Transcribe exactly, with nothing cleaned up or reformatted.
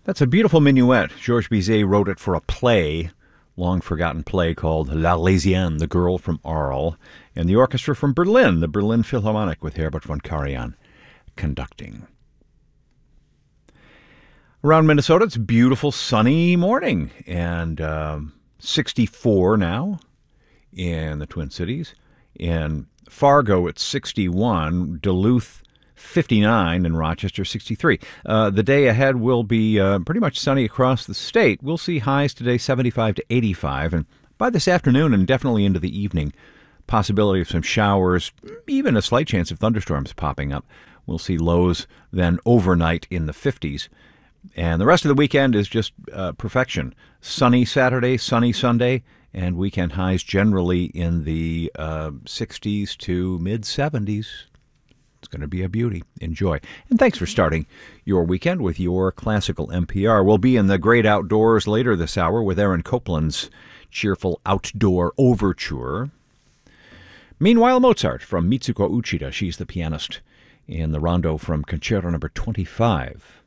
That's a beautiful minuet. Georges Bizet wrote it for a play, long-forgotten play called L'Arlésienne, The Girl from Arles, and the orchestra from Berlin, the Berlin Philharmonic, with Herbert von Karajan conducting. Around Minnesota, it's a beautiful sunny morning, and um, sixty-four now in the Twin Cities. In Fargo, it's sixty-one, Duluth, fifty-nine, and Rochester, sixty-three. Uh, the day ahead will be uh, pretty much sunny across the state. We'll see highs today seventy-five to eighty-five, and by this afternoon and definitely into the evening, possibility of some showers, even a slight chance of thunderstorms popping up. We'll see lows then overnight in the fifties. And the rest of the weekend is just uh, perfection. Sunny Saturday, sunny Sunday, and weekend highs generally in the uh, sixties to mid-seventies. It's going to be a beauty. Enjoy. And thanks for starting your weekend with your classical N P R. We'll be in the great outdoors later this hour with Aaron Copland's cheerful outdoor overture. Meanwhile, Mozart from Mitsuko Uchida. She's the pianist in the rondo from Concerto number twenty-five.